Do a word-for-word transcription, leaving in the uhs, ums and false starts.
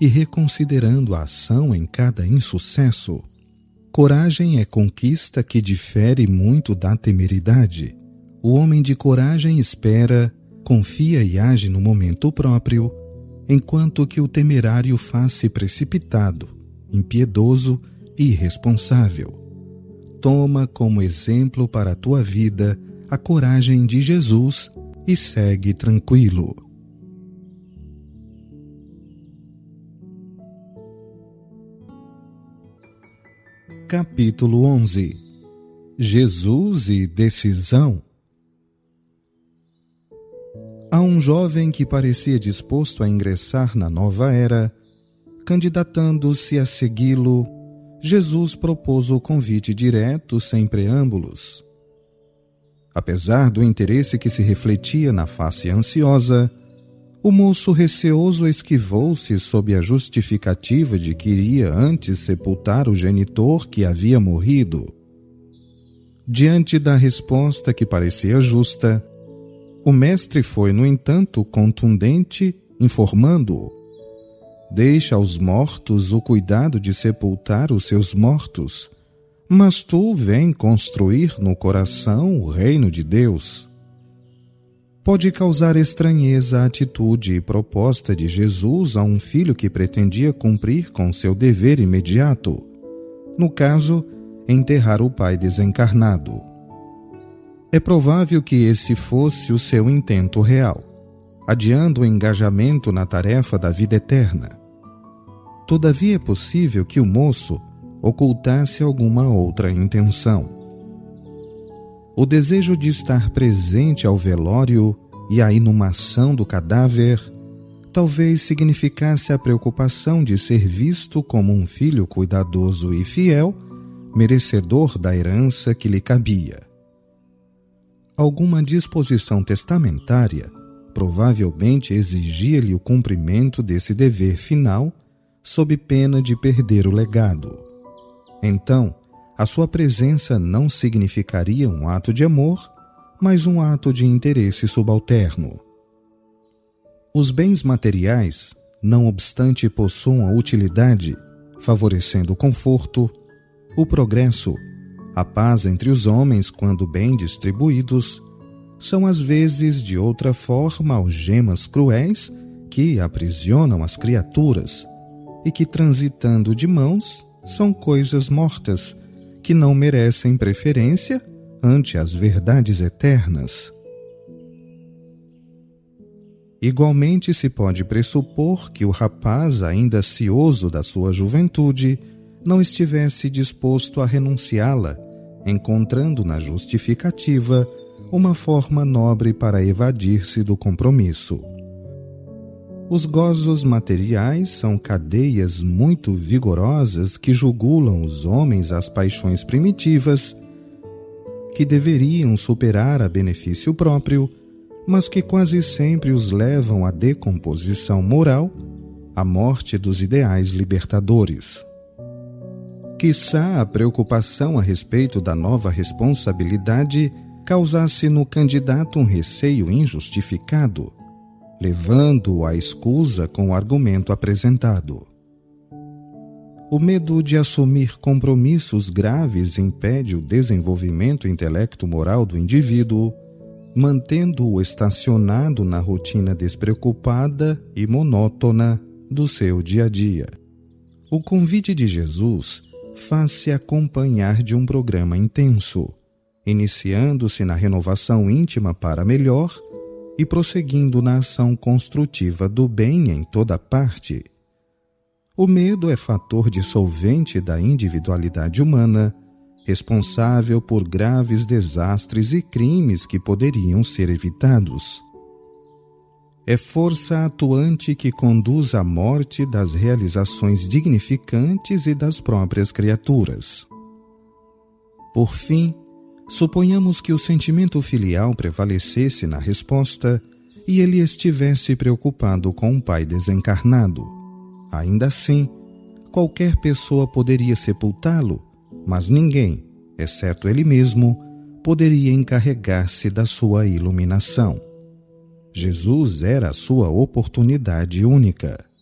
e reconsiderando a ação em cada insucesso. Coragem é conquista que difere muito da temeridade. O homem de coragem espera, confia e age no momento próprio, enquanto que o temerário faz-se precipitado, impiedoso e irresponsável. Toma como exemplo para a tua vida a coragem de Jesus e segue tranquilo. Capítulo onze. Jesus e decisão. A um jovem que parecia disposto a ingressar na nova era, candidatando-se a segui-lo, Jesus propôs o convite direto, sem preâmbulos. Apesar do interesse que se refletia na face ansiosa, o moço receoso esquivou-se sob a justificativa de que iria antes sepultar o genitor que havia morrido. Diante da resposta que parecia justa, o mestre foi, no entanto, contundente, informando-o: deixa aos mortos o cuidado de sepultar os seus mortos, mas tu vem construir no coração o reino de Deus. Pode causar estranheza a atitude e proposta de Jesus a um filho que pretendia cumprir com seu dever imediato, no caso, enterrar o pai desencarnado. É provável que esse fosse o seu intento real, adiando o engajamento na tarefa da vida eterna. Todavia é possível que o moço ocultasse alguma outra intenção. O desejo de estar presente ao velório e à inumação do cadáver talvez significasse a preocupação de ser visto como um filho cuidadoso e fiel, merecedor da herança que lhe cabia. Alguma disposição testamentária provavelmente exigia-lhe o cumprimento desse dever final, sob pena de perder o legado. Então, a sua presença não significaria um ato de amor, mas um ato de interesse subalterno. Os bens materiais, não obstante possuam a utilidade, favorecendo o conforto, o progresso, a paz entre os homens quando bem distribuídos, são às vezes de outra forma algemas cruéis que aprisionam as criaturas e que, transitando de mãos, são coisas mortas, que não merecem preferência ante as verdades eternas. Igualmente se pode pressupor que o rapaz, ainda cioso da sua juventude, não estivesse disposto a renunciá-la, encontrando na justificativa uma forma nobre para evadir-se do compromisso. Os gozos materiais são cadeias muito vigorosas que jugulam os homens às paixões primitivas, que deveriam superar a benefício próprio, mas que quase sempre os levam à decomposição moral, à morte dos ideais libertadores. Quiçá a preocupação a respeito da nova responsabilidade causasse no candidato um receio injustificado, levando-o à escusa com o argumento apresentado. O medo de assumir compromissos graves impede o desenvolvimento intelecto-moral do indivíduo, mantendo-o estacionado na rotina despreocupada e monótona do seu dia a dia. O convite de Jesus faz-se acompanhar de um programa intenso, iniciando-se na renovação íntima para melhor e prosseguindo na ação construtiva do bem em toda parte. O medo é fator dissolvente da individualidade humana, responsável por graves desastres e crimes que poderiam ser evitados. É força atuante que conduz à morte das realizações dignificantes e das próprias criaturas. Por fim, suponhamos que o sentimento filial prevalecesse na resposta e ele estivesse preocupado com um pai desencarnado. Ainda assim, qualquer pessoa poderia sepultá-lo, mas ninguém, exceto ele mesmo, poderia encarregar-se da sua iluminação. Jesus era a sua oportunidade única.